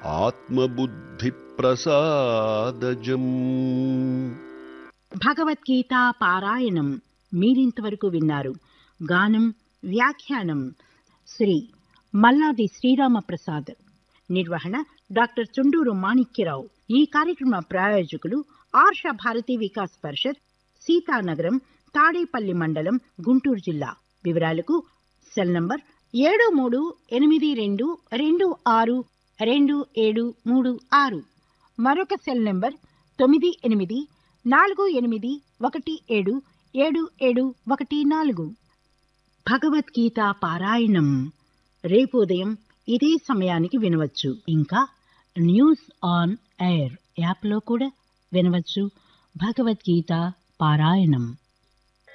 ఆత్మబుద్ధి ప్రసాదజం. భగవద్గీత పారాయణం మీరింతవరకు విన్నారు. గానం వ్యాఖ్యానం శ్రీ మల్లాది శ్రీరామప్రసాద్. నిర్వహణ డాక్టర్ చుండూరు మాణిక్యరావు. ఈ కార్యక్రమ ప్రాయోజకులు ఆర్ష భారతి వికాస్ పరిషత్, సీతానగరం, తాడేపల్లి మండలం, గుంటూరు జిల్లా. వివరాలకు సెల్ నంబర్ 7382262736, మరొక సెల్ నంబర్ 9848177714. భగవద్గీత పారాయణం రేపు ఉదయం ఇదే సమయానికి వినవచ్చు. ఇంకా న్యూస్ ఆన్ ఎయిర్ యాప్లో కూడా వినవచ్చు. భగవద్గీత పారాయణం.